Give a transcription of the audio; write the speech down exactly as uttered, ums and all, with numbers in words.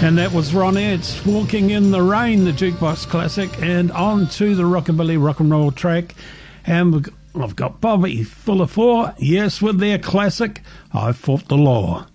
And that was Ron Ed's Walking in the Rain, the jukebox classic, and on to the rockabilly rock and roll track. And we've got, I've got Bobby Full of Four, yes, with their classic, I Fought the Law.